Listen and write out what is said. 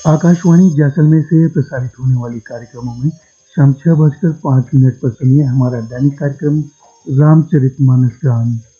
आकाशवाणी जैसलमेर से प्रसारित होने वाली कार्यक्रमों में शाम 6:05 पर सुनिए हमारा दैनिक कार्यक्रम रामचरितमानस गान।